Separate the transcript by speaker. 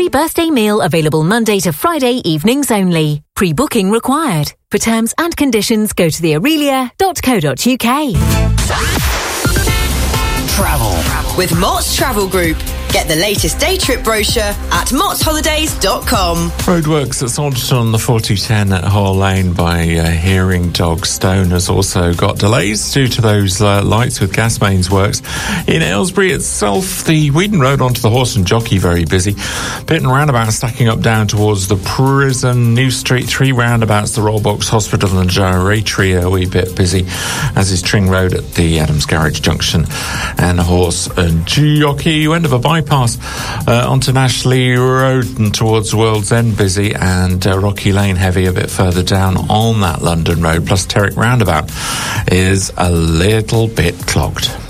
Speaker 1: birthday meal available Monday to Friday evenings only. Pre-booking required. For terms and conditions, go to theaurelia.co.uk.
Speaker 2: Travel with Mott's Travel Group. Get the latest day trip brochure at mottsholidays.com.
Speaker 3: Roadworks at Salterton on the 4210 at Hall Lane by Hearing Dog Stone has also got delays due to those lights with gas mains works. In Aylesbury itself, the Whedon Road onto the Horse and Jockey very busy. Pit and roundabout stacking up down towards the prison. New Street, 3 roundabouts, the Rollbox Hospital and Gyratory a wee bit busy, as is Tring Road at the Adams Garage Junction and Horse and Jockey. End of a bypass onto Nashley Road and towards World's End busy, and Rocky Lane heavy a bit further down on that London Road, plus Terrick roundabout is a little bit clogged.